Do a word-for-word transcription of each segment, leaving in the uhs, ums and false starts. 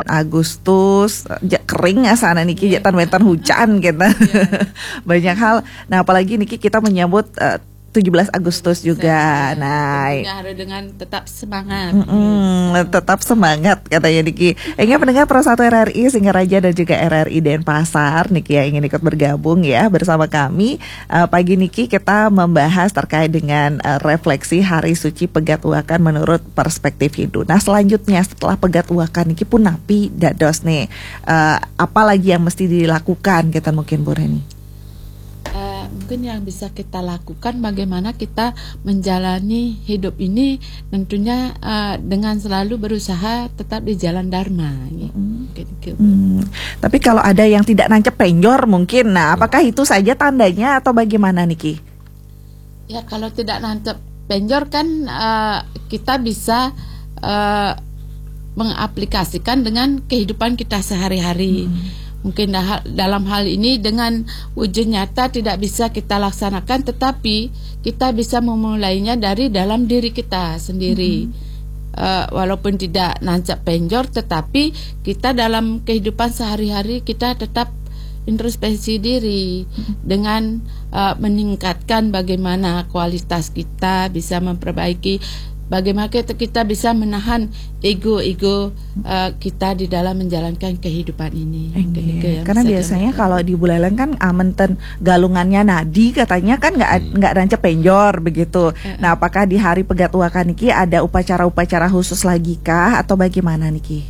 Agustus ja, kering asana niki yeah. jatan-wetan hujan kita. Yeah. Banyak hal. Nah, apalagi niki kita menyambut uh, tujuh belas Agustus juga. Nah, harus dengan tetap semangat. Mm-mm, gitu. Tetap semangat katanya Niki. Ingat pendengar Pro satu R R I Singaraja dan juga R R I Denpasar, Niki yang ingin ikut bergabung ya bersama kami. Uh, pagi Niki kita membahas terkait dengan uh, refleksi Hari Suci Pegat-Uakan menurut perspektif Hindu. Nah, selanjutnya setelah Pegat-Uakan Niki pun napi dados nih. Uh, apa lagi yang mesti dilakukan kita mungkin Bu Reni? Mungkin yang bisa kita lakukan bagaimana kita menjalani hidup ini tentunya uh, dengan selalu berusaha tetap di jalan dharma. Mm. Gitu. Mm. Tapi kalau ada yang tidak nancep penjor mungkin, nah apakah itu saja tandanya atau bagaimana Niki? Ya kalau tidak nancep penjor kan uh, kita bisa uh, mengaplikasikan dengan kehidupan kita sehari-hari. Mm. Mungkin dalam hal ini dengan wujud nyata tidak bisa kita laksanakan, tetapi kita bisa memulainya dari dalam diri kita sendiri. Mm-hmm. uh, Walaupun tidak nancap penjor, tetapi kita dalam kehidupan sehari-hari kita tetap introspeksi diri mm-hmm. dengan uh, meningkatkan bagaimana kualitas kita, bisa memperbaiki bagaimana kita bisa menahan ego-ego uh, kita di dalam menjalankan kehidupan ini. Iya, karena biasanya kalau di Buleleng kan amenten galungannya nadi katanya kan nggak nggak hmm. rancap penjor begitu. Uh, nah, apakah di hari Pegat-Uakan Niki ada upacara-upacara khusus lagi kah atau bagaimana Niki?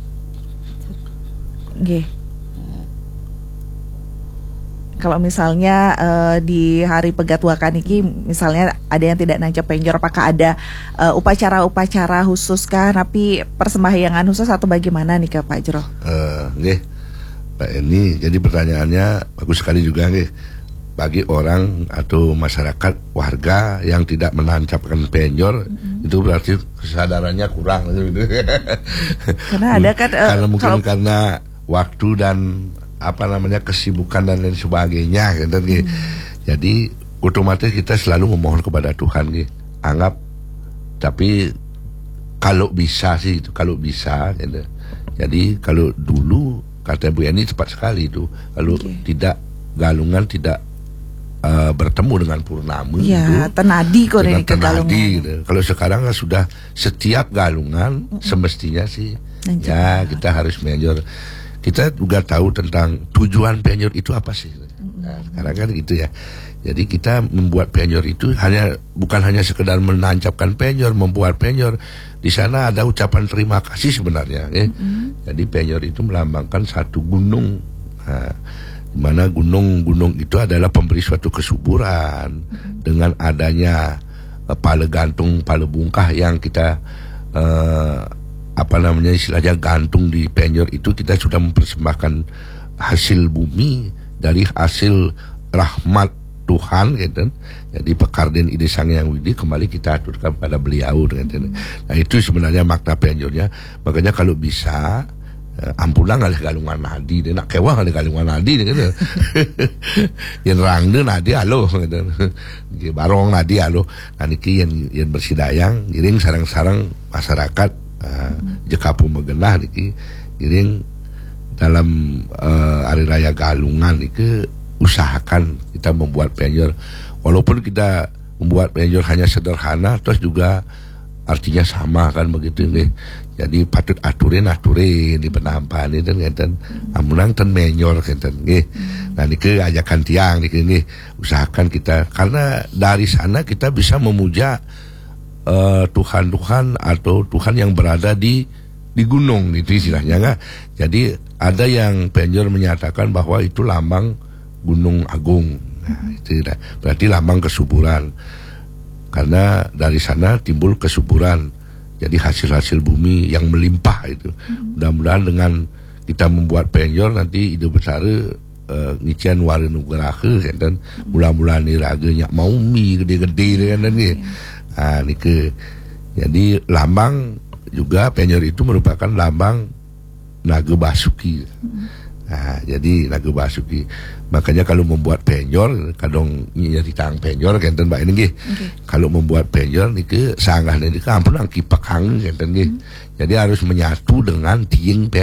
Nggih. Kalau misalnya uh, di hari Pegat-Uakan Niki misalnya ada yang tidak nancap penjor, apakah ada uh, upacara-upacara khusus kah, tapi persembahyangan khusus atau bagaimana nih Pak Jero? Uh, nih, Pak Eni, jadi pertanyaannya bagus sekali juga nih. Bagi orang atau masyarakat warga yang tidak menancapkan penjor, mm-hmm. itu berarti kesadarannya kurang. Karena ada kan uh, karena mungkin kalau... karena waktu dan apa namanya kesibukan dan lain sebagainya gitu. Hmm. Jadi otomatis kita selalu memohon kepada Tuhan gitu. Anggap tapi kalau bisa sih itu kalau bisa gitu. Jadi kalau dulu kata Bu Yani tepat sekali itu kalau okay. tidak galungan tidak uh, bertemu dengan purnama ya, itu tenadi kok ini tenadi gitu. Kalau sekarang kan sudah setiap galungan mm-hmm. semestinya sih Lanjut. Ya kita harus menjor. Kita juga tahu tentang tujuan penjor itu apa sih. Nah, sekarang kan gitu ya. Jadi kita membuat penjor itu hanya bukan hanya sekedar menancapkan penjor, membuat penjor. Di sana ada ucapan terima kasih sebenarnya. Ya. Mm-hmm. Jadi penjor itu melambangkan satu gunung. Nah, di mana gunung-gunung itu adalah pemberi suatu kesuburan. Mm-hmm. Dengan adanya uh, pala gantung, pala bungkah yang kita uh, apa namanya istilahnya gantung di penjor itu, kita sudah mempersembahkan hasil bumi dari hasil rahmat Tuhan gitu. Jadi Pekarden Ide Sang Hyang Widi kembali kita aturkan pada beliau gitu. Nah itu sebenarnya makna penjornya. Makanya kalau bisa uh, ampulang oleh galungan nadi, dia nak kewah oleh galungan nadi gitu. Yang rangde nadi alo gitu. Barong nadi alo. Nah niki yang yang bersidayang giring sarang-sarang masyarakat Uh, jekapu megenah niki giring dalam uh, hari raya galungan niki usahakan kita membuat penjor walaupun kita membuat penjor hanya sederhana terus juga artinya sama kan begitu nih. Jadi patut aturin aturin di penampan itu kan amunang ten menyor kan nggih. Nah niki ajakan tiang niki nggih usahakan kita karena dari sana kita bisa memuja Uh, Tuhan-Tuhan atau Tuhan yang berada di di gunung itu istilahnya kan. Jadi ada yang penjor menyatakan bahwa itu lambang Gunung Agung. Nah, itu berarti lambang kesuburan. Karena dari sana timbul kesuburan. Jadi hasil-hasil bumi yang melimpah itu. Mudah-mudahan dengan kita membuat penjor nanti ide besar uh, ngician warin nugrahe dan mula-mula ni raganya mau mi gede-gede kan nih. Nah, nike. Jadi lambang juga penjor itu merupakan lambang Naga Basuki. Nah, jadi Naga Basuki. Makanya kalau membuat penjor, kadang nyari tang penjor kenten Mbak ini nggih. Okay. Kalau membuat penjor nike sanggah niki ampun ang kipakang kenten nggih. Hmm. Jadi harus menyatu dengan tiing penjor.